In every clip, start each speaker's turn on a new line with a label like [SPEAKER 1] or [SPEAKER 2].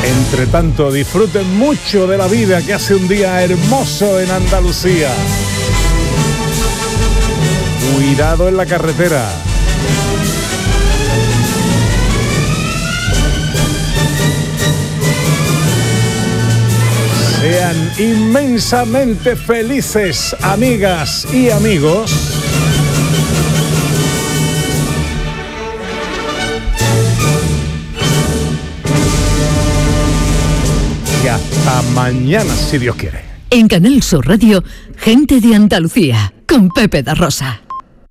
[SPEAKER 1] Entre tanto, disfruten mucho de la vida, que hace un día hermoso en Andalucía. Cuidado en la carretera. Sean inmensamente felices, amigas y amigos. Y hasta mañana, si Dios quiere.
[SPEAKER 2] En Canal Sur Radio, Gente de Andalucía, con Pepe da Rosa.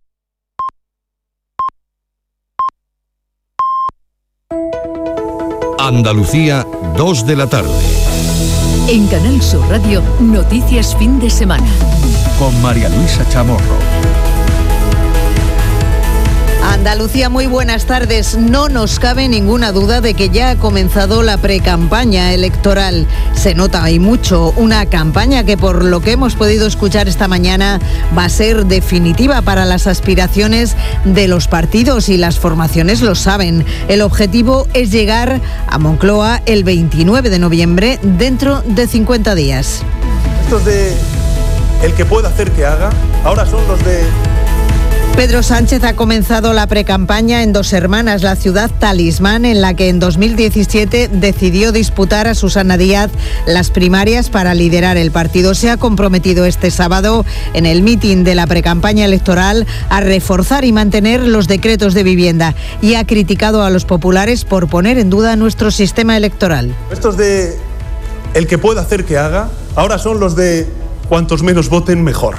[SPEAKER 3] Andalucía, 2 de la tarde.
[SPEAKER 2] En Canal Sur Radio, Noticias Fin de Semana.
[SPEAKER 3] Con María Luisa Chamorro.
[SPEAKER 4] Andalucía, muy buenas tardes. No nos cabe ninguna duda de que ya ha comenzado la precampaña electoral. Se nota y mucho, una campaña que, por lo que hemos podido escuchar esta mañana, va a ser definitiva para las aspiraciones de los partidos, y las formaciones lo saben. El objetivo es llegar a Moncloa el 29 de noviembre, dentro de 50 días.
[SPEAKER 5] Estos de el que pueda hacer que haga, ahora son los de...
[SPEAKER 4] Pedro Sánchez ha comenzado la precampaña en Dos Hermanas, la ciudad talismán en la que en 2017 decidió disputar a Susana Díaz las primarias para liderar el partido. Se ha comprometido este sábado en el mitin de la precampaña electoral a reforzar y mantener los decretos de vivienda, y ha criticado a los populares por poner en duda nuestro sistema electoral.
[SPEAKER 5] Estos de el que pueda hacer que haga, ahora son los de cuantos menos voten mejor.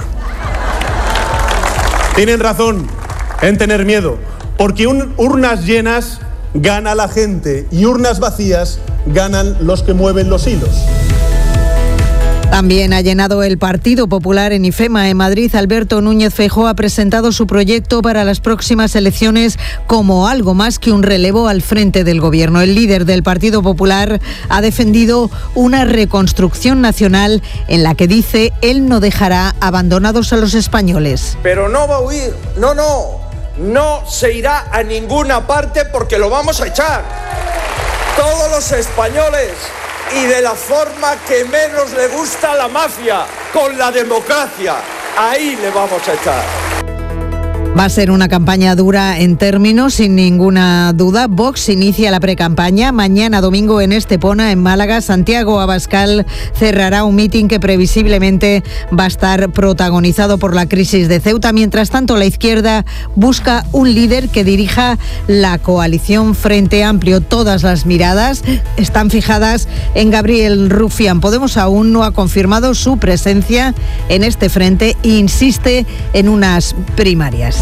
[SPEAKER 5] Tienen razón en tener miedo, porque urnas llenas gana la gente y urnas vacías ganan los que mueven los hilos.
[SPEAKER 4] También ha llenado el Partido Popular en IFEMA. En Madrid, Alberto Núñez Feijóo ha presentado su proyecto para las próximas elecciones como algo más que un relevo al frente del gobierno. El líder del Partido Popular ha defendido una reconstrucción nacional en la que dice él no dejará abandonados a los españoles.
[SPEAKER 6] Pero no va a huir, no se irá a ninguna parte, porque lo vamos a echar. Todos los españoles, y de la forma que menos le gusta a la mafia, con la democracia. Ahí le vamos a echar.
[SPEAKER 4] Va a ser una campaña dura en términos, sin ninguna duda. Vox inicia la precampaña mañana domingo en Estepona, en Málaga. Santiago Abascal cerrará un mitin que previsiblemente va a estar protagonizado por la crisis de Ceuta. Mientras tanto, la izquierda busca un líder que dirija la coalición Frente Amplio. Todas las miradas están fijadas en Gabriel Rufián. Podemos aún no ha confirmado su presencia en este frente e insiste en unas primarias.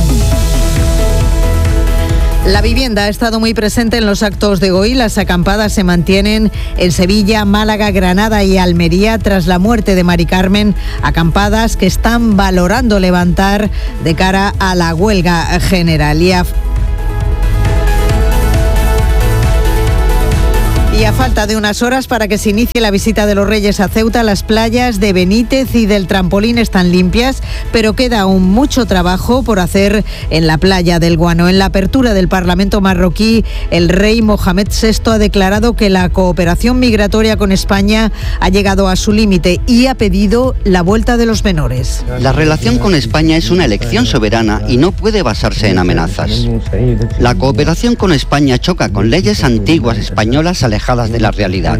[SPEAKER 4] La vivienda ha estado muy presente en los actos de hoy. Las acampadas se mantienen en Sevilla, Málaga, Granada y Almería tras la muerte de Mari Carmen. Acampadas que están valorando levantar de cara a la huelga general. Y a falta de unas horas para que se inicie la visita de los Reyes a Ceuta, las playas de Benítez y del Trampolín están limpias, pero queda aún mucho trabajo por hacer en la playa del Guano. En la apertura del Parlamento marroquí, el rey Mohamed VI ha declarado que la cooperación migratoria con España ha llegado a su límite y ha pedido la vuelta de los menores.
[SPEAKER 7] La relación con España es una elección soberana y no puede basarse en amenazas. La cooperación con España choca con leyes antiguas españolas alejadas de la realidad.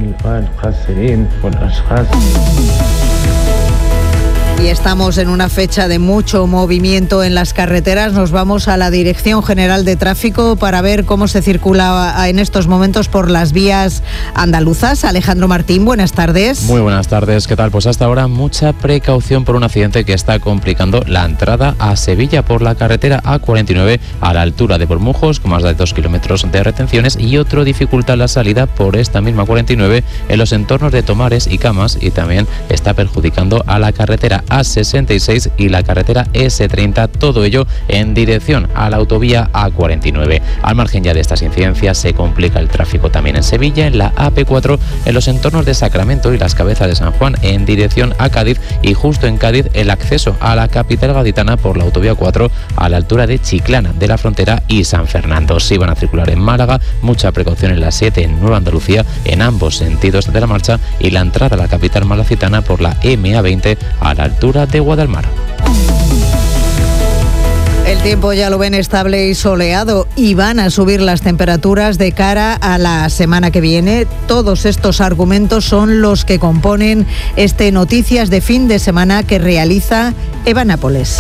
[SPEAKER 4] Y estamos en una fecha de mucho movimiento en las carreteras. Nos vamos a la Dirección General de Tráfico para ver cómo se circula en estos momentos por las vías andaluzas. Alejandro Martín, buenas tardes.
[SPEAKER 8] Muy buenas tardes, ¿qué tal? Pues hasta ahora mucha precaución por un accidente que está complicando la entrada a Sevilla por la carretera A49 a la altura de Bormujos, con más de 2 kilómetros de retenciones, y otro dificulta la salida por esta misma 49 en los entornos de Tomares y Camas, y también está perjudicando a la carretera carretera A66 y la carretera S30, todo ello en dirección a la autovía A49. Al margen ya de estas incidencias, se complica el tráfico también en Sevilla, en la AP4, en los entornos de Sacramento y las Cabezas de San Juan en dirección a Cádiz, y justo en Cádiz el acceso a la capital gaditana por la autovía 4 a la altura de Chiclana de la Frontera y San Fernando. Si van a circular en Málaga, mucha precaución en la 7 en Nueva Andalucía en ambos sentidos de la marcha, y la entrada a la capital malacitana por la MA20 a la altura de Guadalmar.
[SPEAKER 4] El tiempo ya lo ven estable y soleado, y van a subir las temperaturas de cara a la semana que viene. Todos estos argumentos son los que componen este Noticias de Fin de Semana que realiza Eva Nápoles.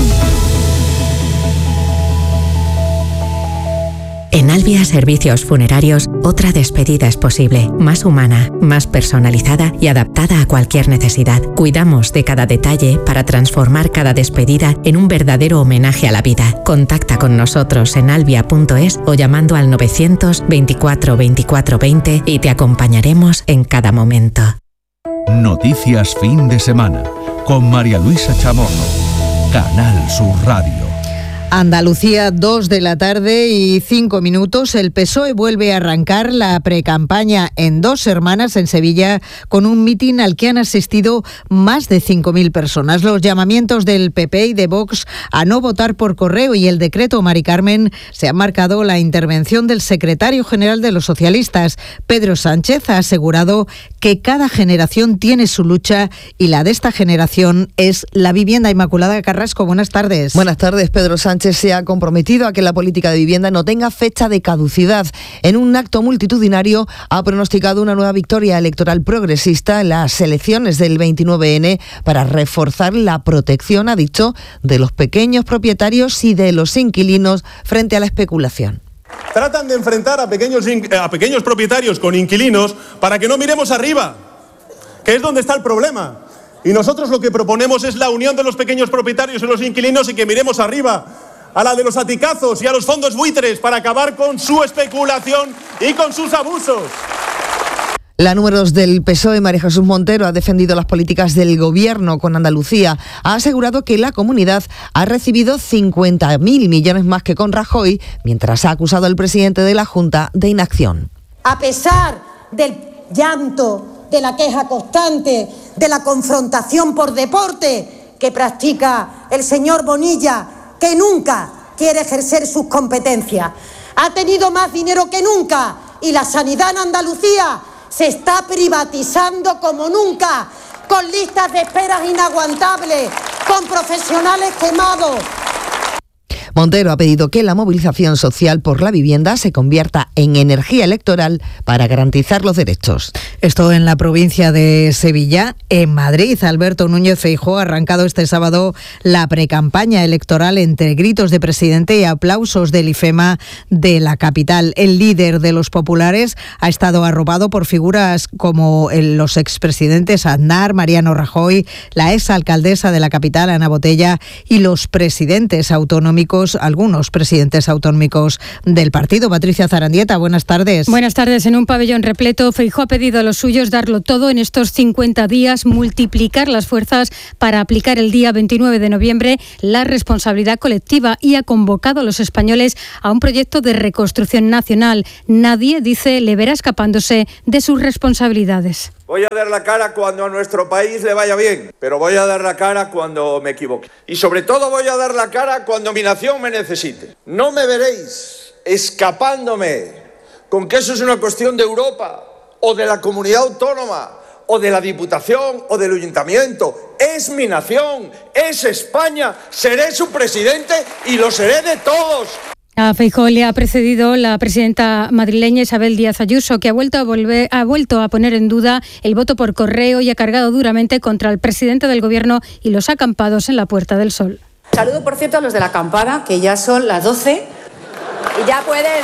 [SPEAKER 9] En Albia Servicios Funerarios, otra despedida es posible, más humana, más personalizada y adaptada a cualquier necesidad. Cuidamos de cada detalle para transformar cada despedida en un verdadero homenaje a la vida. Contacta con nosotros en albia.es o llamando al 924 24 20 y te acompañaremos en cada momento.
[SPEAKER 3] Noticias Fin de Semana con María Luisa Chamorro, Canal Sur Radio.
[SPEAKER 4] Andalucía, 2 de la tarde y 5 minutos. El PSOE vuelve a arrancar la precampaña en Dos Hermanas, en Sevilla, con un mitin al que han asistido más de 5.000 personas. Los llamamientos del PP y de Vox a no votar por correo y el decreto Mari Carmen se han marcado la intervención del secretario general de los socialistas. Pedro Sánchez ha asegurado que cada generación tiene su lucha y la de esta generación es la vivienda. Inmaculada Carrasco, buenas tardes.
[SPEAKER 10] Buenas tardes. Pedro Sánchez se ha comprometido a que la política de vivienda no tenga fecha de caducidad. En un acto multitudinario ha pronosticado una nueva victoria electoral progresista en las elecciones del 29N para reforzar la protección, ha dicho, de los pequeños propietarios y de los inquilinos frente a la especulación.
[SPEAKER 5] Tratan de enfrentar a pequeños propietarios con inquilinos para que no miremos arriba, que es donde está el problema. Y nosotros lo que proponemos es la unión de los pequeños propietarios y los inquilinos, y que miremos arriba, a la de los aticazos y a los fondos buitres, para acabar con su especulación y con sus abusos.
[SPEAKER 10] La número 2 del PSOE, María Jesús Montero, ha defendido las políticas del Gobierno con Andalucía. Ha asegurado que la comunidad ha recibido 50.000 millones más que con Rajoy, mientras ha acusado al presidente de la Junta de inacción.
[SPEAKER 11] A pesar del llanto, de la queja constante, de la confrontación por deporte que practica el señor Bonilla, que nunca quiere ejercer sus competencias. Ha tenido más dinero que nunca y la sanidad en Andalucía se está privatizando como nunca, con listas de esperas inaguantables, con profesionales quemados.
[SPEAKER 10] Montero ha pedido que la movilización social por la vivienda se convierta en energía electoral para garantizar los derechos.
[SPEAKER 4] Esto en la provincia de Sevilla. En Madrid, Alberto Núñez Feijóo ha arrancado este sábado la precampaña electoral entre gritos de presidente y aplausos del IFEMA de la capital. El líder de los populares ha estado arropado por figuras como los expresidentes Aznar, Mariano Rajoy, la exalcaldesa de la capital, Ana Botella, y los presidentes autonómicos, algunos presidentes autonómicos del partido. Patricia Zarandieta, buenas tardes.
[SPEAKER 12] Buenas tardes. En un pabellón repleto, Feijóo ha pedido a los suyos darlo todo en estos 50 días, multiplicar las fuerzas para aplicar el día 29 de noviembre la responsabilidad colectiva, y ha convocado a los españoles a un proyecto de reconstrucción nacional. Nadie, dice, le verá escapándose de sus responsabilidades.
[SPEAKER 6] Voy a dar la cara cuando a nuestro país le vaya bien, pero voy a dar la cara cuando me equivoque. Y sobre todo voy a dar la cara cuando mi nación me necesite. No me veréis escapándome con que eso es una cuestión de Europa o de la comunidad autónoma o de la Diputación o del Ayuntamiento. Es mi nación, es España, seré su presidente y lo seré de todos.
[SPEAKER 12] A Feijóo le ha precedido la presidenta madrileña Isabel Díaz Ayuso, que ha vuelto a poner en duda el voto por correo y ha cargado duramente contra el presidente del Gobierno y los acampados en la Puerta del Sol.
[SPEAKER 13] Saludo, por cierto, a los de la acampada, que ya son las 12 y ya pueden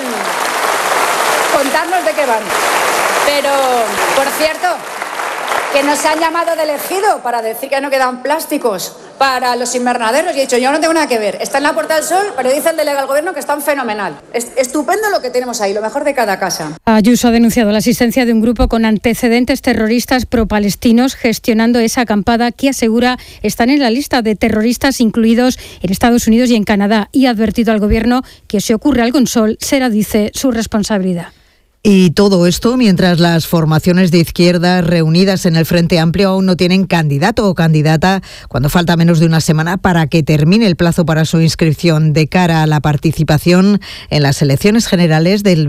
[SPEAKER 13] contarnos de qué van. Pero, por cierto, que nos han llamado del ejido para decir que no quedan plásticos. para los invernaderos y he dicho, yo no tengo nada que ver. Está en la Puerta del Sol, pero dice el delegado del Gobierno que están fenomenal. Es estupendo lo que tenemos ahí, lo mejor de cada casa.
[SPEAKER 12] Ayuso ha denunciado la existencia de un grupo con antecedentes terroristas pro-palestinos gestionando esa acampada que asegura están en la lista de terroristas incluidos en Estados Unidos y en Canadá, y ha advertido al Gobierno que si ocurre algo en Sol será, dice, su responsabilidad.
[SPEAKER 4] Y todo esto mientras las formaciones de izquierda reunidas en el Frente Amplio aún no tienen candidato o candidata, cuando falta menos de una semana para que termine el plazo para su inscripción de cara a la participación en las elecciones generales del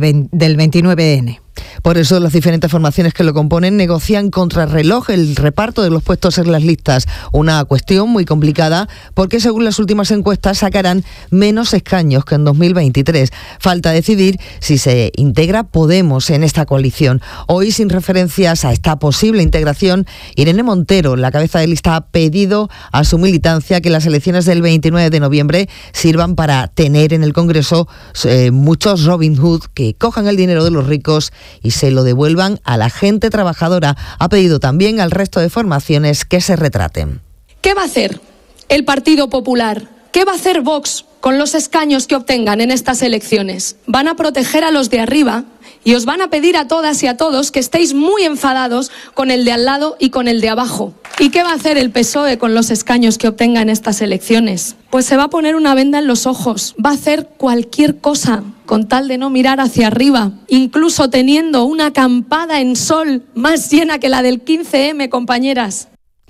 [SPEAKER 4] 29N.
[SPEAKER 10] Por eso las diferentes formaciones que lo componen negocian contrarreloj el reparto de los puestos en las listas. Una cuestión muy complicada porque según las últimas encuestas sacarán menos escaños que en 2023. Falta decidir si se integra Podemos en esta coalición. Hoy, sin referencias a esta posible integración, Irene Montero, la cabeza de lista, ha pedido a su militancia que las elecciones del 29 de noviembre sirvan para tener en el Congreso muchos Robin Hood que cojan el dinero de los ricos y se lo devuelvan a la gente trabajadora. Ha pedido también al resto de formaciones que se retraten.
[SPEAKER 14] ¿Qué va a hacer el Partido Popular? ¿Qué va a hacer Vox con los escaños que obtengan en estas elecciones? Van a proteger a los de arriba y os van a pedir a todas y a todos que estéis muy enfadados con el de al lado y con el de abajo. ¿Y qué va a hacer el PSOE con los escaños que obtenga en estas elecciones? Pues se va a poner una venda en los ojos, va a hacer cualquier cosa con tal de no mirar hacia arriba, incluso teniendo una acampada en Sol más llena que la del 15M, compañeras.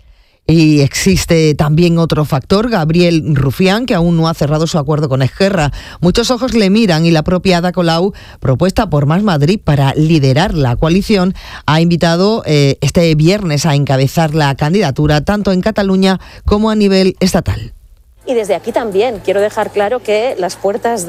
[SPEAKER 10] Y existe también otro factor, Gabriel Rufián, que aún no ha cerrado su acuerdo con Esquerra. Muchos ojos le miran y la propia Ada Colau, propuesta por Más Madrid para liderar la coalición, ha invitado este viernes a encabezar la candidatura tanto en Cataluña como a nivel estatal.
[SPEAKER 15] Y desde aquí también quiero dejar claro que las puertas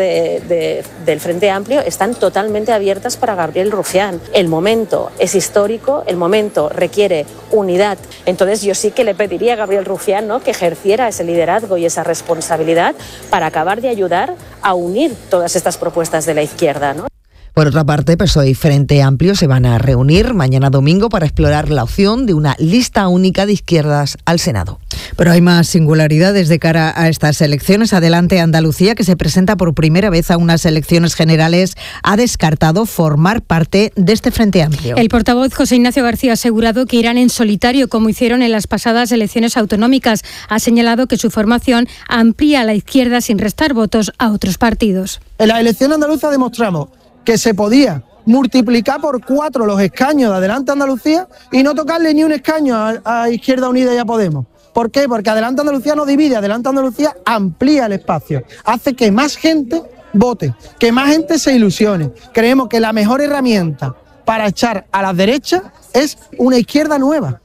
[SPEAKER 15] del Frente Amplio están totalmente abiertas para Gabriel Rufián. El momento es histórico, el momento requiere unidad. Entonces yo sí que le pediría a Gabriel Rufián, ¿no?, que ejerciera ese liderazgo y esa responsabilidad para acabar de ayudar a unir todas estas propuestas de la izquierda, ¿no?
[SPEAKER 10] Por otra parte, PSOE y Frente Amplio se van a reunir mañana domingo para explorar la opción de una lista única de izquierdas al Senado.
[SPEAKER 4] Pero hay más singularidades de cara a estas elecciones. Adelante Andalucía, que se presenta por primera vez a unas elecciones generales, ha descartado formar parte de este Frente Amplio.
[SPEAKER 12] El portavoz José Ignacio García ha asegurado que irán en solitario, como hicieron en las pasadas elecciones autonómicas. Ha señalado que su formación amplía a la izquierda sin restar votos a otros partidos.
[SPEAKER 16] En las elecciones andaluzas demostramos que se podía multiplicar por 4 los escaños de Adelante Andalucía y no tocarle ni un escaño a Izquierda Unida y a Podemos. ¿Por qué? Porque Adelante Andalucía no divide, Adelante Andalucía amplía el espacio, hace que más gente vote, que más gente se ilusione. Creemos que la mejor herramienta para echar a la derecha es una izquierda nueva.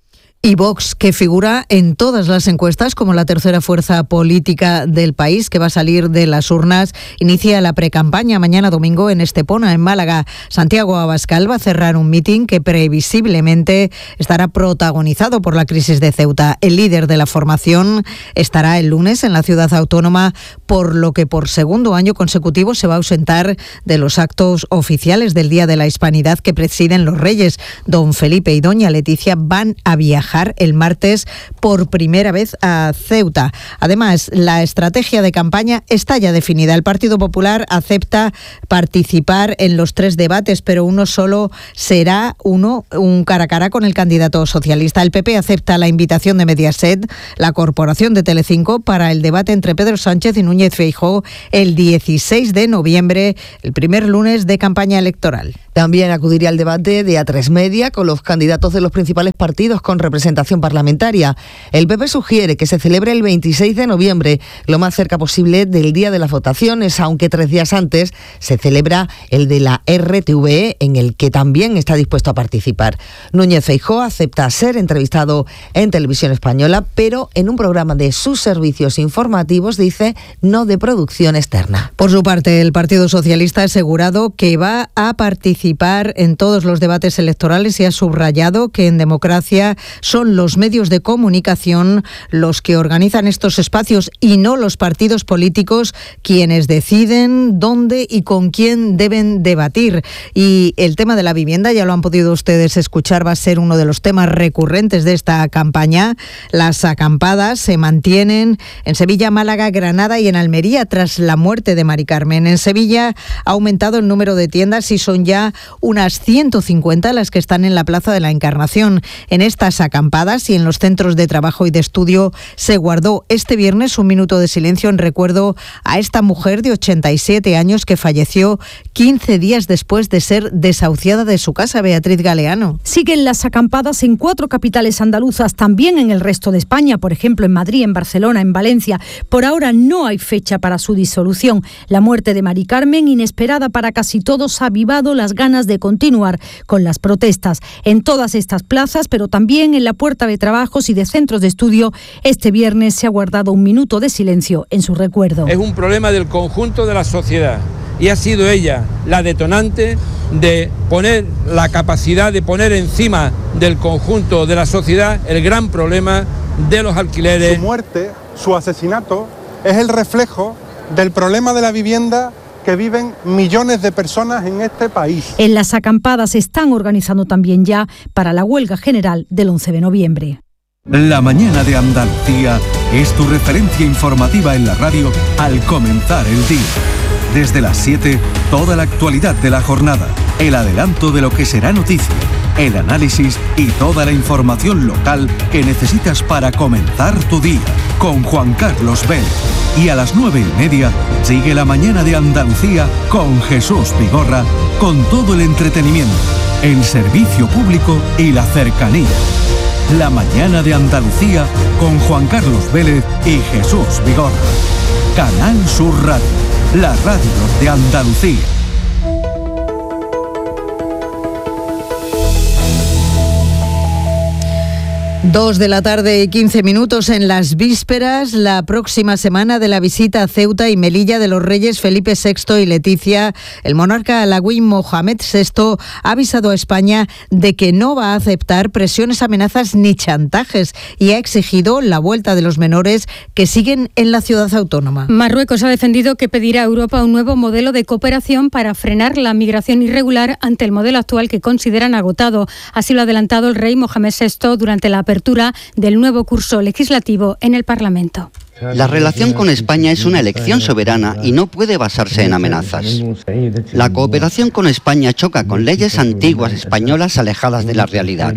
[SPEAKER 4] Y Vox, que figura en todas las encuestas como la tercera fuerza política del país, que va a salir de las urnas, inicia la precampaña mañana domingo en Estepona, en Málaga. Santiago Abascal va a cerrar un mitin que previsiblemente estará protagonizado por la crisis de Ceuta. El líder de la formación estará el lunes en la ciudad autónoma, por lo que por segundo año consecutivo se va a ausentar de los actos oficiales del Día de la Hispanidad que presiden los Reyes. Don Felipe y doña Leticia van a viajar el martes por primera vez a Ceuta. Además, la estrategia de campaña está ya definida. El Partido Popular acepta participar en los 3 debates, pero uno solo será un cara a cara con el candidato socialista. El PP acepta la invitación de Mediaset, la corporación de Telecinco, para el debate entre Pedro Sánchez y Núñez Feijóo el 16 de noviembre, el primer lunes de campaña electoral.
[SPEAKER 10] También acudiría al debate de A3 Media con los candidatos de los principales partidos con representación parlamentaria. El PP sugiere que se celebre el 26 de noviembre, lo más cerca posible del día de las votaciones, aunque 3 días antes se celebra el de la RTVE, en el que también está dispuesto a participar. Núñez Feijóo acepta ser entrevistado en Televisión Española, pero en un programa de sus servicios informativos, dice, no de producción externa.
[SPEAKER 4] Por su parte, el Partido Socialista ha asegurado que va a participar participar en todos los debates electorales y ha subrayado que en democracia son los medios de comunicación los que organizan estos espacios y no los partidos políticos quienes deciden dónde y con quién deben debatir. Y el tema de la vivienda, ya lo han podido ustedes escuchar, va a ser uno de los temas recurrentes de esta campaña. Las acampadas se mantienen en Sevilla, Málaga, Granada y en Almería tras la muerte de Mari Carmen. En Sevilla ha aumentado el número de tiendas y son ya unas 150 las que están en la Plaza de la Encarnación. En estas acampadas y en los centros de trabajo y de estudio se guardó este viernes un minuto de silencio en recuerdo a esta mujer de 87 años que falleció 15 días después de ser desahuciada de su casa. Beatriz Galeano.
[SPEAKER 17] Siguen las acampadas en 4 capitales andaluzas, también en el resto de España, por ejemplo en Madrid, en Barcelona, en Valencia. Por ahora no hay fecha para su disolución. La muerte de Mari Carmen, inesperada para casi todos, ha avivado las ganas de continuar con las protestas. En todas estas plazas, pero también en la Puerta de Trabajos y de centros de estudio, este viernes se ha guardado un minuto de silencio en su recuerdo.
[SPEAKER 18] Es un problema del conjunto de la sociedad y ha sido ella la detonante de poner la capacidad de poner encima del conjunto de la sociedad el gran problema de los alquileres.
[SPEAKER 19] Su muerte, su asesinato, es el reflejo del problema de la vivienda que viven millones de personas en este país.
[SPEAKER 17] En las acampadas se están organizando también ya para la huelga general del 11 de noviembre.
[SPEAKER 3] La mañana de Andalucía es tu referencia informativa en la radio al comenzar el día. Desde las 7, toda la actualidad de la jornada, el adelanto de lo que será noticia, el análisis y toda la información local que necesitas para comenzar tu día. Con Juan Carlos Vélez. Y a las 9:30 sigue la mañana de Andalucía con Jesús Vigorra, con todo el entretenimiento, el servicio público y la cercanía. La mañana de Andalucía con Juan Carlos Vélez y Jesús Vigorra. Canal Sur Radio, la radio de Andalucía.
[SPEAKER 4] 2 de la tarde y 15 minutos en las vísperas, la próxima semana de la visita a Ceuta y Melilla de los reyes Felipe VI y Leticia. El monarca alauí Mohamed VI ha avisado a España de que no va a aceptar presiones, amenazas ni chantajes y ha exigido la vuelta de los menores que siguen en la ciudad autónoma.
[SPEAKER 12] Marruecos ha defendido que pedirá a Europa un nuevo modelo de cooperación para frenar la migración irregular ante el modelo actual que consideran agotado. Así lo ha adelantado el rey Mohamed VI durante la apertura del nuevo curso legislativo en el Parlamento.
[SPEAKER 7] La relación con España es una elección soberana y no puede basarse en amenazas. La cooperación con España choca con leyes antiguas españolas alejadas de la realidad.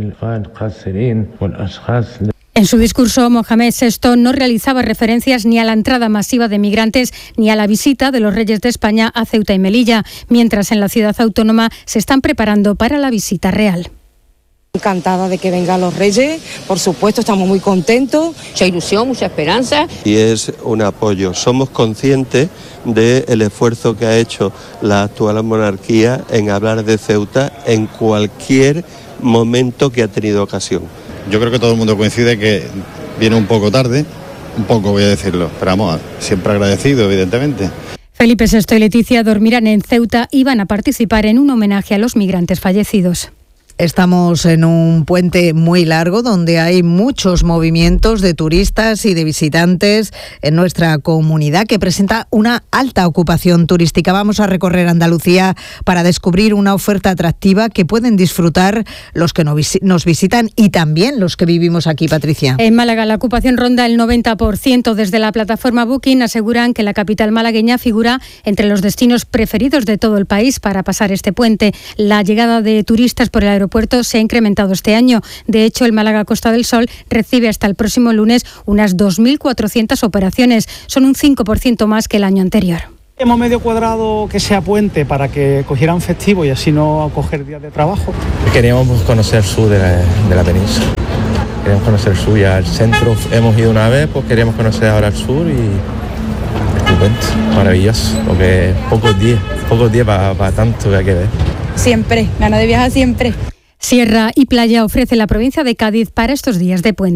[SPEAKER 12] En su discurso, Mohamed VI no realizaba referencias ni a la entrada masiva de migrantes ni a la visita de los reyes de España a Ceuta y Melilla, mientras en la ciudad autónoma se están preparando para la visita real.
[SPEAKER 20] Encantada de que vengan los reyes, por supuesto estamos muy contentos, mucha ilusión, mucha esperanza.
[SPEAKER 21] Y es un apoyo, somos conscientes del esfuerzo que ha hecho la actual monarquía en hablar de Ceuta en cualquier momento que ha tenido ocasión.
[SPEAKER 22] Yo creo que todo el mundo coincide que viene un poco tarde, un poco voy a decirlo, pero vamos, siempre agradecido evidentemente.
[SPEAKER 12] Felipe VI y Leticia dormirán en Ceuta y van a participar en un homenaje a los migrantes fallecidos.
[SPEAKER 4] Estamos en un puente muy largo donde hay muchos movimientos de turistas y de visitantes en nuestra comunidad que presenta una alta ocupación turística. Vamos a recorrer Andalucía para descubrir una oferta atractiva que pueden disfrutar los que nos visitan y también los que vivimos aquí, Patricia.
[SPEAKER 12] En Málaga la ocupación ronda el 90%. Desde la plataforma Booking aseguran que la capital malagueña figura entre los destinos preferidos de todo el país para pasar este puente. La llegada de turistas por el aeropuerto se ha incrementado este año. De hecho, el Málaga Costa del Sol recibe hasta el próximo lunes unas 2.400 operaciones. Son un 5% más que el año anterior.
[SPEAKER 23] Hemos medio cuadrado que sea puente para que cogieran festivo y así no coger días de trabajo.
[SPEAKER 24] Queríamos conocer el sur de la península. Queríamos conocer el sur y al centro. Hemos ido una vez, pues queríamos conocer ahora el sur y estupendo, maravilloso. Porque pocos días para tanto que hay que ver.
[SPEAKER 25] Siempre, ganas de viajar siempre.
[SPEAKER 12] Sierra y playa ofrece la provincia de Cádiz para estos días de puente.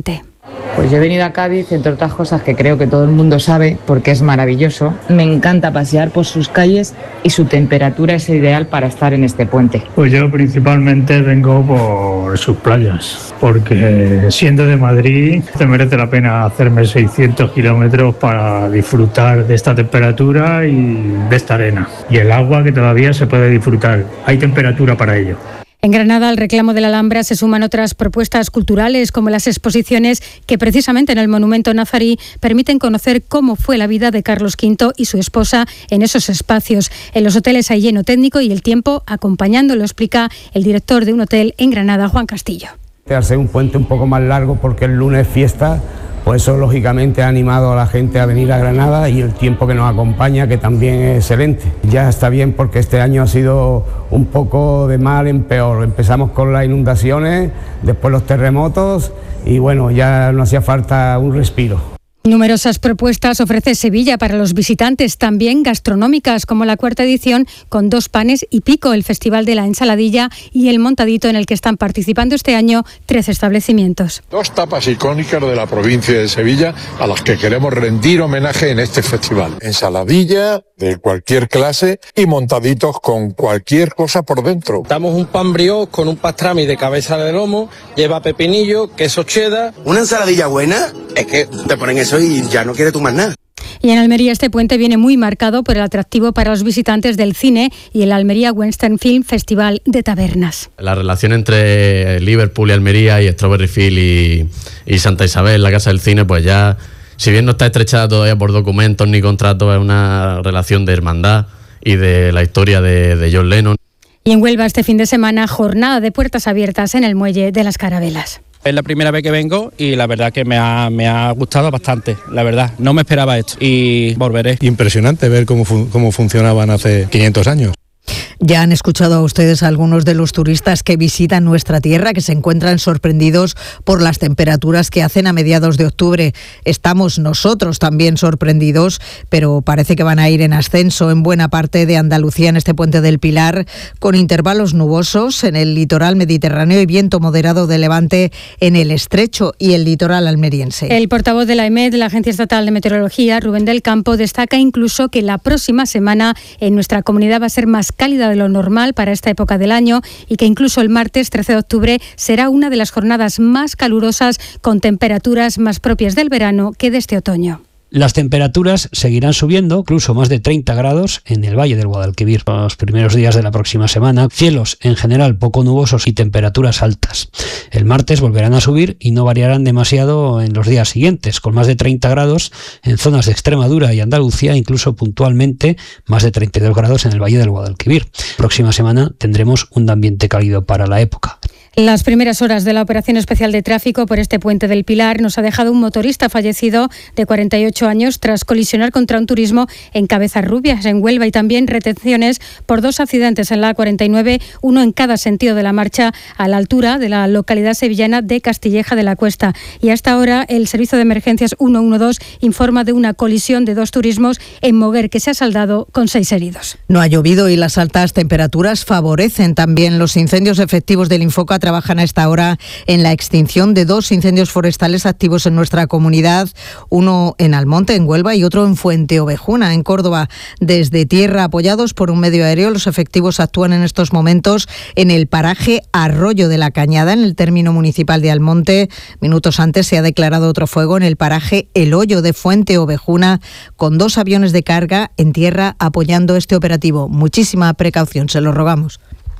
[SPEAKER 1] Pues yo he venido a Cádiz, entre otras cosas que creo que todo el mundo sabe, porque es maravilloso. Me encanta pasear por sus calles y su temperatura es ideal para estar en este puente.
[SPEAKER 2] Pues yo principalmente vengo por sus playas, porque siendo de Madrid te merece la pena hacerme 600 kilómetros para disfrutar de esta temperatura y de esta arena. Y el agua que todavía se puede disfrutar, hay temperatura para ello.
[SPEAKER 12] En Granada, al reclamo de la Alhambra se suman otras propuestas culturales, como las exposiciones que precisamente en el Monumento Nazarí permiten conocer cómo fue la vida de Carlos V y su esposa en esos espacios. En los hoteles hay lleno técnico y el tiempo acompañando, lo explica el director de un hotel en Granada, Juan Castillo.
[SPEAKER 8] Al ser un puente un poco más largo porque el lunes es fiesta, pues eso lógicamente ha animado a la gente a venir a Granada y el tiempo que nos acompaña, que también es excelente. Ya está bien porque este año ha sido un poco de mal en peor. Empezamos con las inundaciones, después los terremotos y bueno, ya no hacía falta un respiro.
[SPEAKER 12] Numerosas propuestas ofrece Sevilla para los visitantes, también gastronómicas, como la cuarta edición con 2 panes y pico, el Festival de la Ensaladilla y el Montadito, en el que están participando este año 13 establecimientos.
[SPEAKER 9] 2 tapas icónicas de la provincia de Sevilla a las que queremos rendir homenaje en este festival. Ensaladilla de cualquier clase y montaditos con cualquier cosa por dentro.
[SPEAKER 25] Damos un pan brioche con un pastrami de cabeza de lomo, lleva pepinillo, queso cheddar.
[SPEAKER 26] ¿Una ensaladilla buena? Es que te ponen eso y ya no quieres tú más nada.
[SPEAKER 12] Y en Almería este puente viene muy marcado por el atractivo para los visitantes del cine y el Almería Western Film Festival de Tabernas.
[SPEAKER 27] La relación entre Liverpool y Almería y Strawberry Field y Santa Isabel, la Casa del Cine, pues ya, si bien no está estrechada todavía por documentos ni contratos, es una relación de hermandad y de la historia de John Lennon.
[SPEAKER 12] Y en Huelva este fin de semana, jornada de puertas abiertas en el Muelle de las Carabelas.
[SPEAKER 28] Es la primera vez que vengo y la verdad que me ha gustado bastante, la verdad. No me esperaba esto y volveré.
[SPEAKER 29] Impresionante ver cómo funcionaban hace 500 años.
[SPEAKER 4] Ya han escuchado a ustedes a algunos de los turistas que visitan nuestra tierra, que se encuentran sorprendidos por las temperaturas que hacen a mediados de octubre. Estamos nosotros también sorprendidos, pero parece que van a ir en ascenso en buena parte de Andalucía en este puente del Pilar, con intervalos nubosos en el litoral mediterráneo y viento moderado de levante en el estrecho y el litoral almeriense.
[SPEAKER 12] El portavoz de la EMET, la Agencia Estatal de Meteorología, Rubén del Campo, destaca incluso que la próxima semana en nuestra comunidad va a ser más cálida de lo normal para esta época del año y que incluso el martes 13 de octubre será una de las jornadas más calurosas con temperaturas más propias del verano que de este otoño.
[SPEAKER 30] Las temperaturas seguirán subiendo, incluso más de 30 grados en el Valle del Guadalquivir. Los primeros días de la próxima semana, cielos en general poco nubosos y temperaturas altas. El martes volverán a subir y no variarán demasiado en los días siguientes, con más de 30 grados en zonas de Extremadura y Andalucía, incluso puntualmente más de 32 grados en el Valle del Guadalquivir. Próxima semana tendremos un ambiente cálido para la época.
[SPEAKER 12] Las primeras horas de la operación especial de tráfico por este puente del Pilar nos ha dejado un motorista fallecido de 48 años tras colisionar contra un turismo en Cabezarrubias, en Huelva, y también retenciones por 2 accidentes en la A49, uno en cada sentido de la marcha a la altura de la localidad sevillana de Castilleja de la Cuesta. Y hasta ahora el Servicio de Emergencias 112 informa de una colisión de 2 turismos en Moguer que se ha saldado con 6 heridos.
[SPEAKER 4] No ha llovido y las altas temperaturas favorecen también los incendios efectivos del Infoca. Trabajan a esta hora en la extinción de 2 incendios forestales activos en nuestra comunidad, uno en Almonte, en Huelva, y otro en Fuenteovejuna, en Córdoba. Desde tierra, apoyados por un medio aéreo, los efectivos actúan en estos momentos en el paraje Arroyo de la Cañada, en el término municipal de Almonte. Minutos antes se ha declarado otro fuego en el paraje El Hoyo de Fuenteovejuna, con 2 aviones de carga en tierra apoyando este operativo. Muchísima precaución, se lo rogamos.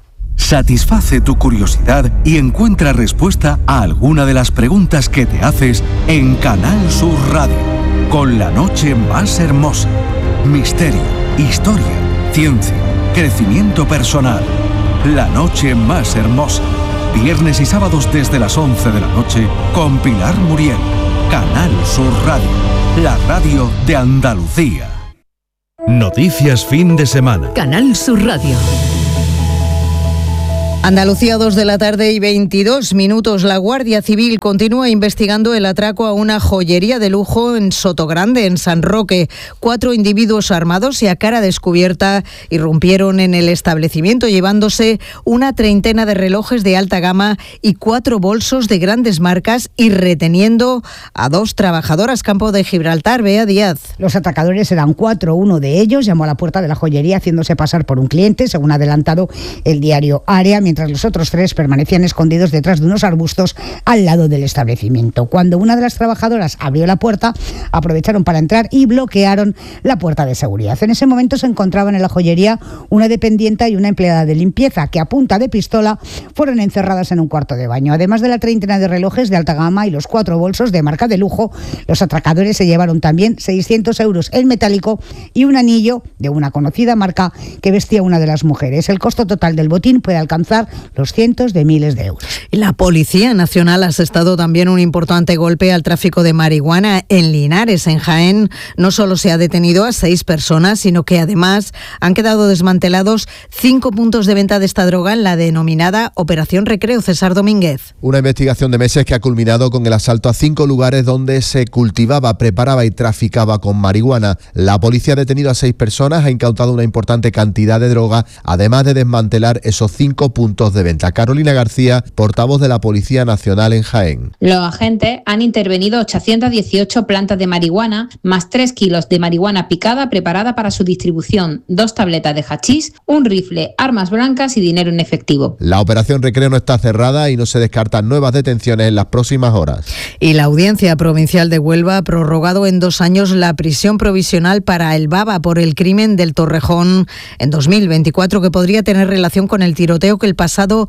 [SPEAKER 3] Satisface tu curiosidad y encuentra respuesta a alguna de las preguntas que te haces en Canal Sur Radio, con la noche más hermosa. Misterio, historia, ciencia, crecimiento personal. La noche más hermosa. Viernes y sábados desde las 11 de la noche con Pilar Muriel. Canal Sur Radio, la radio de Andalucía.
[SPEAKER 31] Noticias fin de semana.
[SPEAKER 32] Canal Sur Radio.
[SPEAKER 4] Andalucía, 2 de la tarde y 22 minutos. La Guardia Civil continúa investigando el atraco a una joyería de lujo en Sotogrande, en San Roque. 4 individuos armados y a cara descubierta irrumpieron en el establecimiento llevándose una treintena de relojes de alta gama y 4 bolsos de grandes marcas y reteniendo a 2 trabajadoras. Campo de Gibraltar, Bea Díaz.
[SPEAKER 5] Los atracadores eran 4. Uno de ellos llamó a la puerta de la joyería haciéndose pasar por un cliente, según ha adelantado el diario Área, mientras los otros 3 permanecían escondidos detrás de unos arbustos al lado del establecimiento. Cuando una de las trabajadoras abrió la puerta, aprovecharon para entrar y bloquearon la puerta de seguridad. En ese momento se encontraban en la joyería una dependienta y una empleada de limpieza que a punta de pistola fueron encerradas en un cuarto de baño. Además de la treintena de relojes de alta gama y los 4 bolsos de marca de lujo, los atracadores se llevaron también 600 euros en metálico y un anillo de una conocida marca que vestía una de las mujeres. El costo total del botín puede alcanzar los cientos de miles de euros.
[SPEAKER 4] La Policía Nacional ha asestado también un importante golpe al tráfico de marihuana en Linares, en Jaén. No solo se ha detenido a 6 personas, sino que además han quedado desmantelados 5 puntos de venta de esta droga en la denominada Operación Recreo. César Domínguez.
[SPEAKER 6] Una investigación de meses que ha culminado con el asalto a 5 lugares donde se cultivaba, preparaba y traficaba con marihuana. La policía ha detenido a 6 personas, ha incautado una importante cantidad de droga, además de desmantelar esos 5 puntos de venta. Carolina García, portavoz de la Policía Nacional en Jaén.
[SPEAKER 10] Los agentes han intervenido 818 plantas de marihuana, más 3 kilos de marihuana picada preparada para su distribución, 2 tabletas de hachís, un rifle, armas blancas y dinero en efectivo.
[SPEAKER 6] La operación Recreo no está cerrada y no se descartan nuevas detenciones en las próximas horas.
[SPEAKER 4] Y la Audiencia Provincial de Huelva ha prorrogado en 2 años la prisión provisional para el Baba por el crimen del Torrejón en 2024, que podría tener relación con el tiroteo que el pasado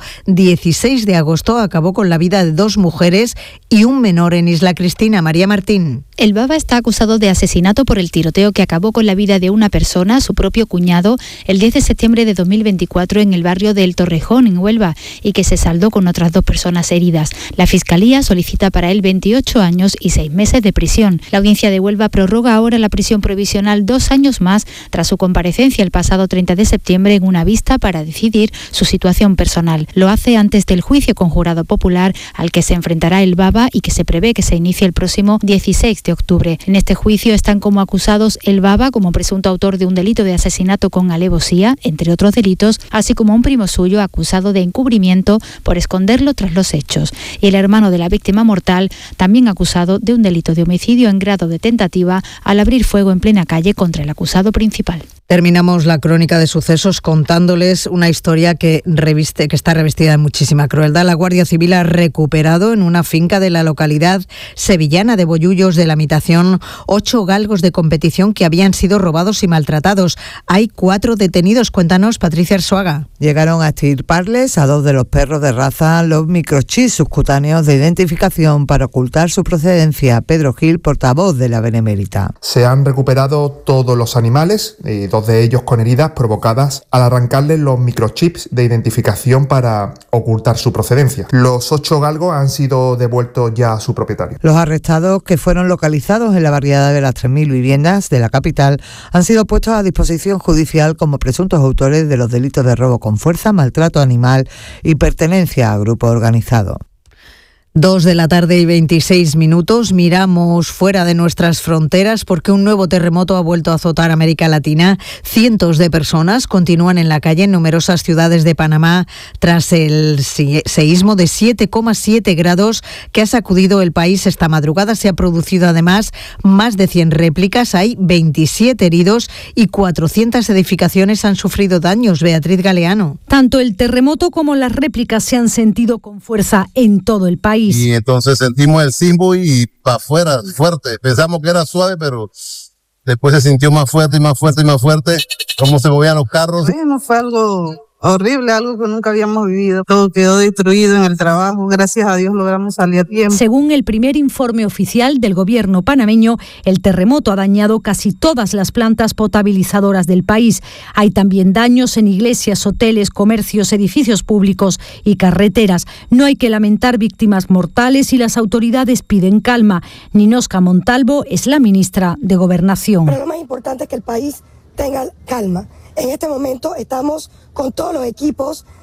[SPEAKER 4] 16 de agosto acabó con la vida de 2 mujeres y un menor en Isla Cristina. María Martín.
[SPEAKER 11] El Baba está acusado de asesinato por el tiroteo que acabó con la vida de una persona, su propio cuñado, el 10 de septiembre de 2024 en el barrio del Torrejón, en Huelva, y que se saldó con otras 2 personas heridas. La Fiscalía solicita para él 28 años y 6 meses de prisión. La Audiencia de Huelva prorroga ahora la prisión provisional 2 años más tras su comparecencia el pasado 30 de septiembre en una vista para decidir su situación personal. Lo hace antes del juicio con jurado popular al que se enfrentará el Baba y que se prevé que se inicie el próximo 16 de octubre. En este juicio están como acusados el Baba como presunto autor de un delito de asesinato con alevosía, entre otros delitos, así como un primo suyo acusado de encubrimiento por esconderlo tras los hechos, y el hermano de la víctima mortal, también acusado de un delito de homicidio en grado de tentativa al abrir fuego en plena calle contra el acusado principal.
[SPEAKER 4] Terminamos la crónica de sucesos contándoles una historia que está revestida de muchísima crueldad. La Guardia Civil ha recuperado en una finca de la localidad sevillana de Bollullos de la Mitación 8 galgos de competición que habían sido robados y maltratados. Hay 4 detenidos. Cuéntanos, Patricia Arzuaga.
[SPEAKER 13] Llegaron a extirparles a 2 de los perros de raza los microchips subcutáneos de identificación para ocultar su procedencia. Pedro Gil, portavoz de la Benemérita.
[SPEAKER 14] Se han recuperado todos los animales, 2 de ellos con heridas provocadas al arrancarles los microchips de identificación para ocultar su procedencia. Los 8 galgos han sido devueltos ya a su propietario.
[SPEAKER 13] Los arrestados, que fueron localizados en la barriada de las 3.000 viviendas de la capital, han sido puestos a disposición judicial como presuntos autores de los delitos de robo con fuerza, maltrato animal y pertenencia a grupo organizado.
[SPEAKER 4] 2 de la tarde y 26 minutos. Miramos fuera de nuestras fronteras porque un nuevo terremoto ha vuelto a azotar América Latina. Cientos de personas continúan en la calle en numerosas ciudades de Panamá tras el seísmo de 7,7 grados que ha sacudido el país esta madrugada. Se ha producido además más de 100 réplicas. Hay 27 heridos y 400 edificaciones han sufrido daños. Beatriz Galeano.
[SPEAKER 17] Tanto el terremoto como las réplicas se han sentido con fuerza en todo el país.
[SPEAKER 15] Y entonces sentimos el sismo y para afuera, fuerte. Pensamos que era suave, pero después se sintió más fuerte y más fuerte y más fuerte. Cómo se movían los carros.
[SPEAKER 16] Bueno, fue algo horrible, algo que nunca habíamos vivido. Todo quedó destruido en el trabajo. Gracias a Dios logramos salir a tiempo.
[SPEAKER 17] Según el primer informe oficial del gobierno panameño, el terremoto ha dañado casi todas las plantas potabilizadoras del país. Hay también daños en iglesias, hoteles, comercios, edificios públicos y carreteras. No hay que lamentar víctimas mortales y las autoridades piden calma. Ninosca Montalvo es la ministra de Gobernación.
[SPEAKER 18] Pero lo más importante es que el país tenga calma. En este momento estamos con todos los equipos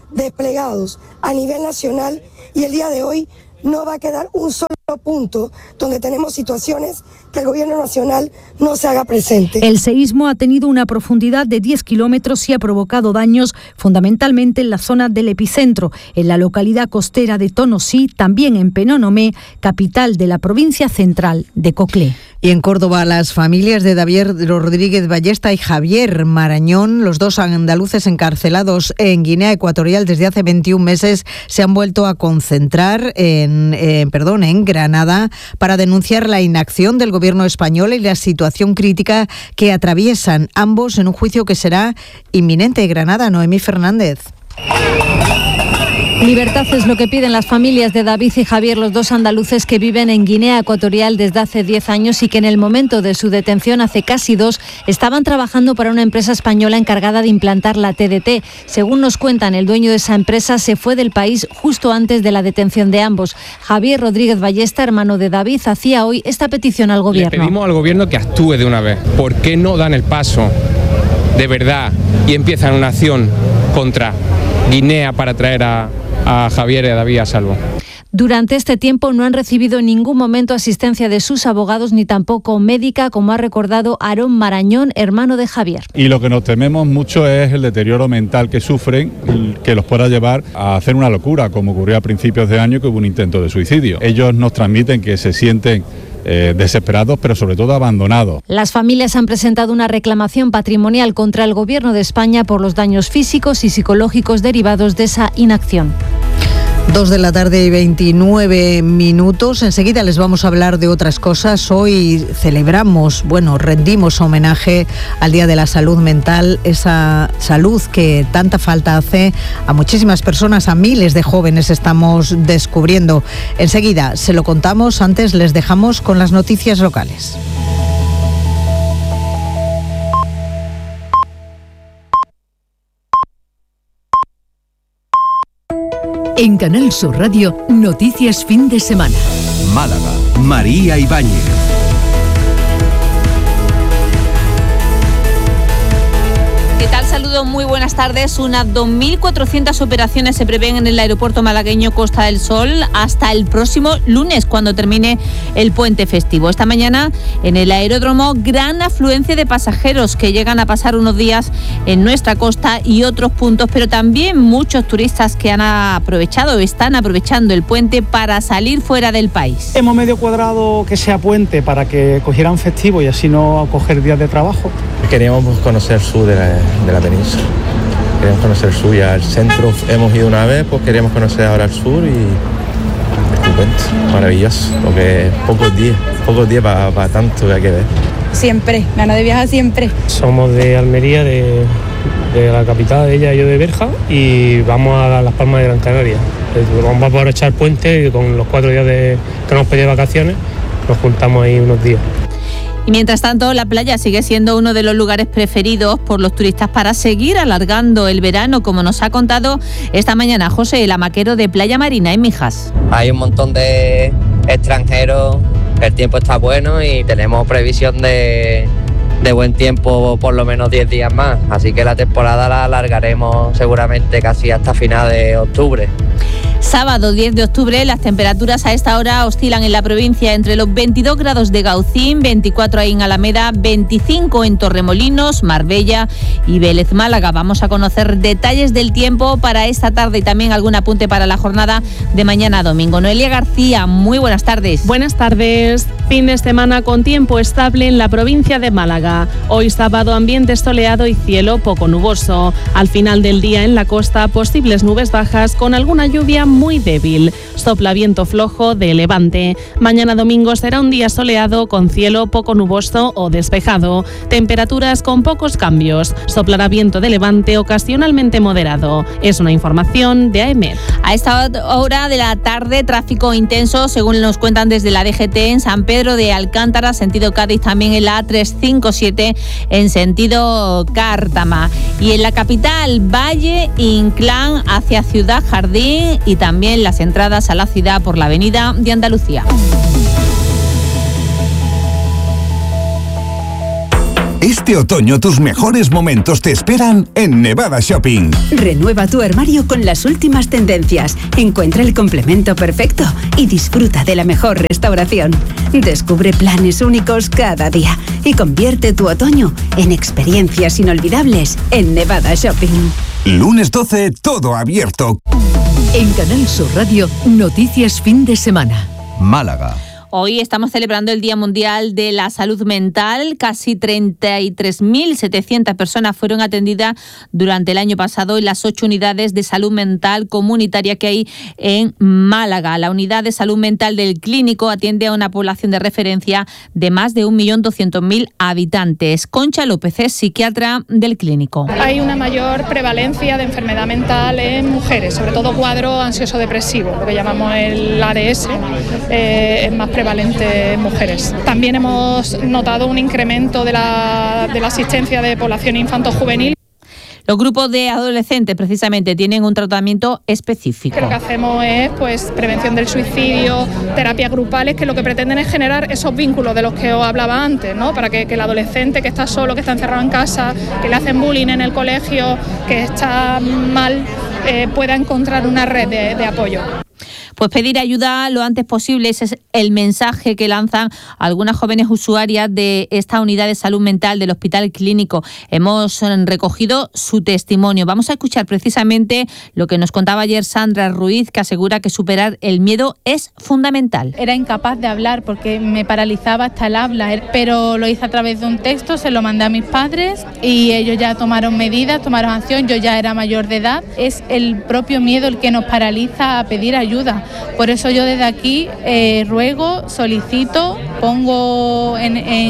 [SPEAKER 1] desplegados a nivel nacional y el día de hoy no va a quedar un solo punto donde tenemos situaciones que el gobierno nacional no se haga presente.
[SPEAKER 17] El seísmo ha tenido una profundidad de 10 kilómetros y ha provocado daños fundamentalmente en la zona del epicentro, en la localidad costera de Tonosí, también en Penonomé, capital de la provincia central de Coclé.
[SPEAKER 4] Y en Córdoba, las familias de David Rodríguez Ballesta y Javier Marañón, los dos andaluces encarcelados en Guinea Ecuatorial desde hace 21 meses, se han vuelto a concentrar en Granada para denunciar la inacción del gobierno español y la situación crítica que atraviesan ambos en un juicio que será inminente. Granada, Noemí Fernández.
[SPEAKER 2] Libertad es lo que piden las familias de David y Javier, los dos andaluces que viven en Guinea Ecuatorial desde hace 10 años y que en el momento de su detención hace casi 2 estaban trabajando para una empresa española encargada de implantar la TDT. Según nos cuentan, el dueño de esa empresa se fue del país justo antes de la detención de ambos. Javier Rodríguez Ballesta, hermano de David, hacía hoy esta petición al gobierno.
[SPEAKER 7] Le pedimos al gobierno que actúe de una vez. ¿Por qué no dan el paso de verdad y empiezan una acción contra Guinea para traer a Javier y a David a salvo?
[SPEAKER 2] Durante este tiempo no han recibido en ningún momento asistencia de sus abogados ni tampoco médica, como ha recordado Aarón Marañón, hermano de Javier.
[SPEAKER 18] Y lo que nos tememos mucho es el deterioro mental que sufren, que los pueda llevar a hacer una locura, como ocurrió a principios de año, que hubo un intento de suicidio. Ellos nos transmiten que se sienten desesperados, pero sobre todo abandonados.
[SPEAKER 2] Las familias han presentado una reclamación patrimonial contra el Gobierno de España por los daños físicos y psicológicos derivados de esa inacción.
[SPEAKER 4] 2:29 p.m. Enseguida les vamos a hablar de otras cosas. Hoy rendimos homenaje al Día de la Salud Mental, esa salud que tanta falta hace a muchísimas personas, a miles de jóvenes estamos descubriendo. Enseguida se lo contamos, antes les dejamos con las noticias locales.
[SPEAKER 19] En Canal Sur Radio, Noticias Fin de Semana.
[SPEAKER 3] Málaga, María Ibáñez.
[SPEAKER 10] ¿Qué tal? Saludos, muy buenas tardes. Unas 2.400 operaciones se prevén en el aeropuerto malagueño Costa del Sol hasta el próximo lunes, cuando termine el puente festivo. Esta mañana en el aeródromo, gran afluencia de pasajeros que llegan a pasar unos días en nuestra costa y otros puntos, pero también muchos turistas que están aprovechando el puente para salir fuera del país.
[SPEAKER 20] Hemos medio cuadrado que sea puente para que cogieran festivo y así no coger días de trabajo.
[SPEAKER 21] Queríamos conocer el sur de la península. Queríamos conocer el sur y al centro hemos ido una vez, pues queríamos conocer ahora el sur y estupendo, maravilloso, porque pocos días para tanto que hay que ver.
[SPEAKER 22] Siempre, ganas de viajar siempre.
[SPEAKER 20] Somos de Almería, de la capital, ella y yo de Berja, y vamos a Las Palmas de Gran Canaria. Vamos a aprovechar el puente y con los 4 días que nos pedí de vacaciones, nos juntamos ahí unos días.
[SPEAKER 10] Y mientras tanto, la playa sigue siendo uno de los lugares preferidos por los turistas para seguir alargando el verano, como nos ha contado esta mañana José, el hamaquero de Playa Marina en Mijas.
[SPEAKER 23] Hay un montón de extranjeros, el tiempo está bueno y tenemos previsión de buen tiempo por lo menos 10 días más, así que la temporada la alargaremos seguramente casi hasta final de octubre.
[SPEAKER 10] Sábado 10 de octubre, las temperaturas a esta hora oscilan en la provincia entre los 22 grados de Gaucín, 24 ahí en Alameda, 25 en Torremolinos, Marbella y Vélez Málaga. Vamos a conocer detalles del tiempo para esta tarde y también algún apunte para la jornada de mañana domingo. Noelia García, muy buenas tardes.
[SPEAKER 24] Buenas tardes. Fin de semana con tiempo estable en la provincia de Málaga. Hoy sábado, ambiente soleado y cielo poco nuboso. Al final del día en la costa, posibles nubes bajas con alguna lluvia muy débil. Sopla viento flojo de levante. Mañana domingo será un día soleado con cielo poco nuboso o despejado. Temperaturas con pocos cambios. Soplará viento de levante ocasionalmente moderado. Es una información de AEMET.
[SPEAKER 10] A esta hora de la tarde, tráfico intenso, según nos cuentan desde la DGT, en San Pedro de Alcántara, sentido Cádiz, también en la A357 en sentido Cártama. Y en la capital, Valle Inclán hacia Ciudad Jardín y también las entradas a la ciudad por la avenida de
[SPEAKER 3] Este
[SPEAKER 5] Este otoño tus mejores momentos te esperan en Nevada Shopping.
[SPEAKER 8] Renueva tu armario con las últimas tendencias. Encuentra el complemento perfecto y disfruta de la mejor restauración. Descubre planes únicos cada día y convierte tu otoño en experiencias inolvidables en Nevada Shopping.
[SPEAKER 5] Lunes 12, todo abierto.
[SPEAKER 19] En Canal Sur Radio, noticias fin de semana.
[SPEAKER 3] Málaga.
[SPEAKER 9] Hoy estamos celebrando el Día Mundial de la Salud Mental. Casi 33.700 personas fueron atendidas durante el año pasado en las 8 unidades de salud mental comunitaria que hay en Málaga. La unidad de salud mental del Clínico atiende a una población de referencia de más de 1.200.000 habitantes. Concha López es psiquiatra del Clínico.
[SPEAKER 12] Hay una mayor prevalencia de enfermedad mental en mujeres, sobre todo cuadro ansioso-depresivo, lo que llamamos el ADS, es más prevalente en mujeres. También hemos notado un incremento de la asistencia de población infanto-juvenil.
[SPEAKER 9] Los grupos de adolescentes precisamente tienen un tratamiento específico.
[SPEAKER 12] Lo que hacemos es prevención del suicidio, terapias grupales, que lo que pretenden es generar esos vínculos de los que os hablaba antes, ¿no? Para que el adolescente que está solo, que está encerrado en casa, que le hacen bullying en el colegio, que está mal, pueda encontrar una red de apoyo.
[SPEAKER 9] Pues pedir ayuda lo antes posible, ese es el mensaje que lanzan algunas jóvenes usuarias de esta unidad de salud mental del Hospital Clínico. Hemos recogido su testimonio. Vamos a escuchar precisamente lo que nos contaba ayer Sandra Ruiz, que asegura que superar el miedo es fundamental.
[SPEAKER 25] Era incapaz de hablar porque me paralizaba hasta el habla, pero lo hice a través de un texto, se lo mandé a mis padres y ellos ya tomaron medidas, tomaron acción. Yo ya era mayor de edad. Es el propio miedo el que nos paraliza a pedir ayuda. Por eso yo desde aquí ruego, solicito, pongo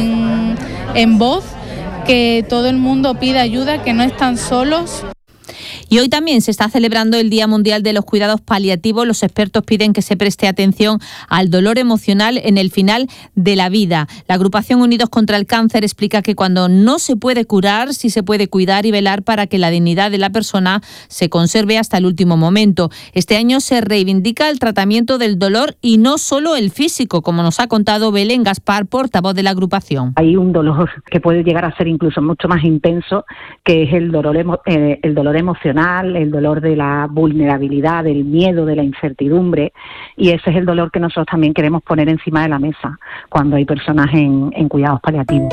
[SPEAKER 25] en voz que todo el mundo pida ayuda, que no están solos.
[SPEAKER 9] Y hoy también se está celebrando el Día Mundial de los Cuidados Paliativos. Los expertos piden que se preste atención al dolor emocional en el final de la vida. La agrupación Unidos contra el Cáncer explica que cuando no se puede curar, sí se puede cuidar y velar para que la dignidad de la persona se conserve hasta el último momento. Este año se reivindica el tratamiento del dolor y no solo el físico, como nos ha contado Belén Gaspar, portavoz de la agrupación.
[SPEAKER 26] Hay un dolor que puede llegar a ser incluso mucho más intenso, que es el dolor emocional, el dolor de la vulnerabilidad, del miedo, de la incertidumbre, y ese es el dolor que nosotros también queremos poner encima de la mesa cuando hay personas en cuidados paliativos.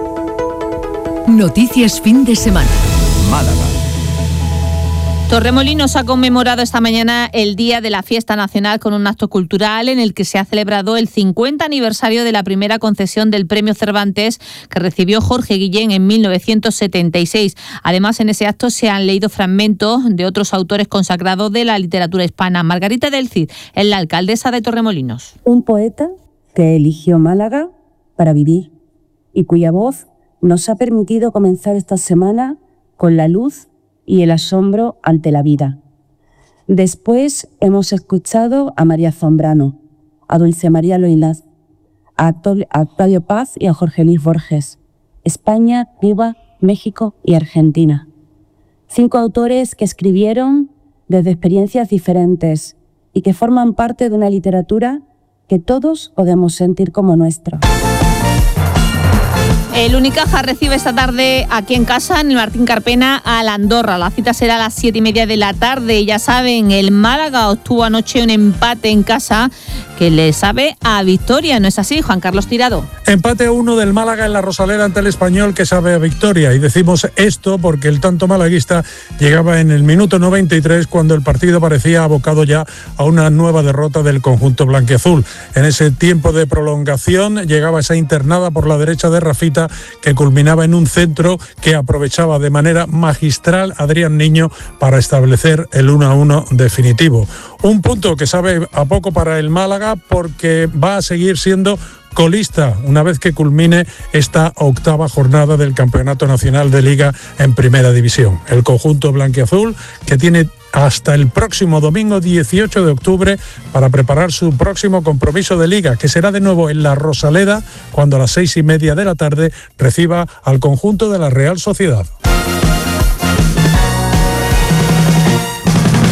[SPEAKER 19] Noticias fin de semana.
[SPEAKER 3] Málaga.
[SPEAKER 9] Torremolinos ha conmemorado esta mañana el Día de la Fiesta Nacional con un acto cultural en el que se ha celebrado el 50 aniversario de la primera concesión del Premio Cervantes que recibió Jorge Guillén en 1976. Además, en ese acto se han leído fragmentos de otros autores consagrados de la literatura hispana. Margarita del Cid es la alcaldesa de Torremolinos.
[SPEAKER 27] Un poeta que eligió Málaga para vivir y cuya voz nos ha permitido comenzar esta semana con la luz y el asombro ante la vida. Después hemos escuchado a María Zombrano, a Dulce María Loilaz, a Octavio Paz y a Jorge Luis Borges. España, Cuba, México y Argentina. 5 autores que escribieron desde experiencias diferentes y que forman parte de una literatura que todos podemos sentir como nuestra.
[SPEAKER 9] El Unicaja recibe esta tarde aquí en casa, en el Martín Carpena, al Andorra. La cita será a las 7:30 de la tarde. Ya saben, el Málaga obtuvo anoche un empate en casa que le sabe a victoria. ¿No es así, Juan Carlos Tirado?
[SPEAKER 28] Empate a 1 del Málaga en la Rosaleda ante el Español que sabe a victoria. Y decimos esto porque el tanto malaguista llegaba en el minuto 93 cuando el partido parecía abocado ya a una nueva derrota del conjunto blanquiazul. En ese tiempo de prolongación llegaba esa internada por la derecha de Rafita que culminaba en un centro que aprovechaba de manera magistral Adrián Niño para establecer el 1-1 definitivo. Un punto que sabe a poco para el Málaga porque va a seguir siendo colista una vez que culmine esta 8ª jornada del Campeonato Nacional de Liga en Primera División. El conjunto blanquiazul que tiene hasta el próximo domingo 18 de octubre para preparar su próximo compromiso de Liga, que será de nuevo en la Rosaleda cuando a las 6:30 de la tarde reciba al conjunto de la Real Sociedad.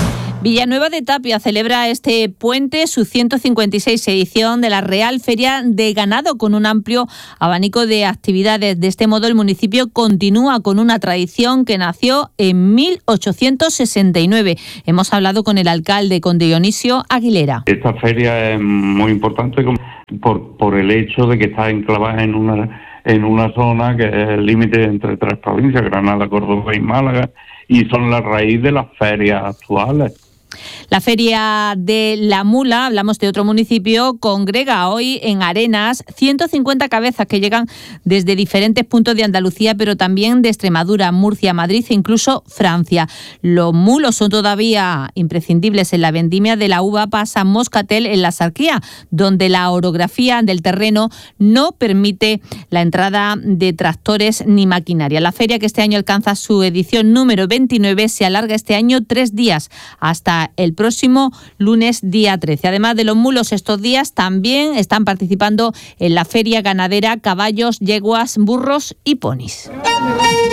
[SPEAKER 9] Villanueva de Tapia celebra este puente su 156 edición de la Real Feria de Ganado con un amplio abanico de actividades. De este modo, el municipio continúa con una tradición que nació en 1869. Hemos hablado con el alcalde, con Dionisio Aguilera.
[SPEAKER 1] Esta feria es muy importante por el hecho de que está enclavada en una zona que es el límite entre tres provincias, Granada, Córdoba y Málaga, y son la raíz de las ferias actuales.
[SPEAKER 9] La Feria de la Mula, hablamos de otro municipio, congrega hoy en Arenas 150 cabezas que llegan desde diferentes puntos de Andalucía, pero también de Extremadura, Murcia, Madrid e incluso Francia. Los mulos son todavía imprescindibles en la vendimia de la uva pasa Moscatel en la Sarquía, donde la orografía del terreno no permite la entrada de tractores ni maquinaria. La feria, que este año alcanza su edición número 29, se alarga este año 3 días, hasta el próximo lunes día 13. Además de los mulos, estos días también están participando en la feria ganadera caballos, yeguas, burros y ponis.